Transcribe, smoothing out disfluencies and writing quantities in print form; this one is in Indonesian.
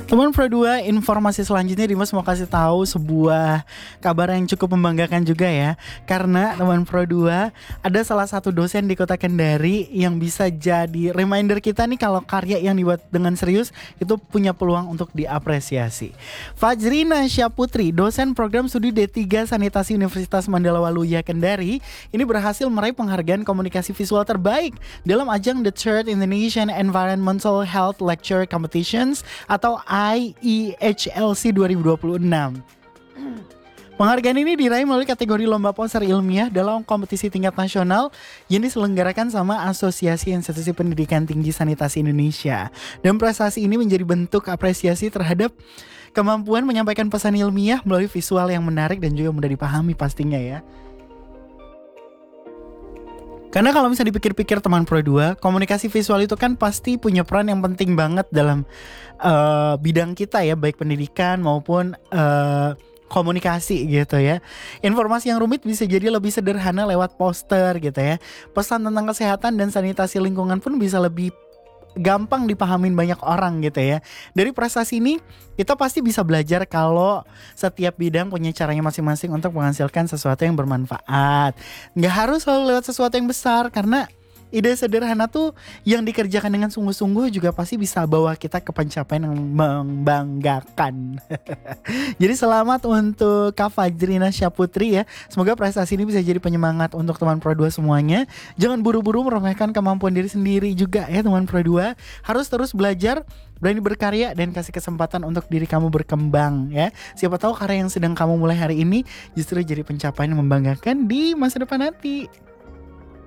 Teman Pro 2, informasi selanjutnya Dimas mau kasih tahu sebuah kabar yang cukup membanggakan juga ya. Karena teman Pro 2, ada salah satu dosen di Kota Kendari yang bisa jadi reminder kita nih kalau karya yang dibuat dengan serius itu punya peluang untuk diapresiasi. Fajrina Syaputri, dosen program studi D3 Sanitasi Universitas Mandala Waluya Kendari, ini berhasil meraih penghargaan komunikasi visual terbaik dalam ajang The Third Indonesian Environmental Health Lecture Competitions atau IEHLC 2026. Penghargaan ini diraih melalui kategori lomba poster ilmiah dalam kompetisi tingkat nasional yang diselenggarakan sama Asosiasi Institusi Pendidikan Tinggi Sanitasi Indonesia. Dan prestasi ini menjadi bentuk apresiasi terhadap kemampuan menyampaikan pesan ilmiah melalui visual yang menarik dan juga mudah dipahami pastinya ya. Karena kalau misalnya dipikir-pikir teman Pro 2, komunikasi visual itu kan pasti punya peran yang penting banget dalam bidang kita ya, baik pendidikan maupun komunikasi gitu ya. Informasi yang rumit bisa jadi lebih sederhana lewat poster gitu ya. Pesan tentang kesehatan dan sanitasi lingkungan pun bisa lebih gampang dipahamin banyak orang gitu ya. Dari prestasi ini kita pasti bisa belajar kalau setiap bidang punya caranya masing-masing untuk menghasilkan sesuatu yang bermanfaat. Nggak harus selalu lewat sesuatu yang besar, karena ide sederhana tuh yang dikerjakan dengan sungguh-sungguh juga pasti bisa bawa kita ke pencapaian yang membanggakan. Jadi selamat untuk Kak Fajrina Syaputri ya. Semoga prestasi ini bisa jadi penyemangat untuk teman Pro 2 semuanya. Jangan buru-buru meremehkan kemampuan diri sendiri juga ya teman Pro 2. Harus terus belajar, berani berkarya, dan kasih kesempatan untuk diri kamu berkembang ya. Siapa tahu karya yang sedang kamu mulai hari ini justru jadi pencapaian yang membanggakan di masa depan nanti.